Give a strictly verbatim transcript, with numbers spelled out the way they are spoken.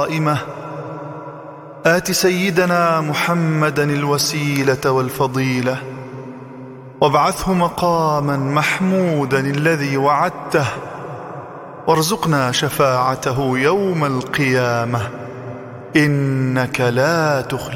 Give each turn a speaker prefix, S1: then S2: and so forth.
S1: قائمة آت سيدنا محمدا الوسيلة والفضيلة وابعثه مقاما محمودا الذي وعدته وارزقنا شفاعته يوم القيامة إنك لا تخلف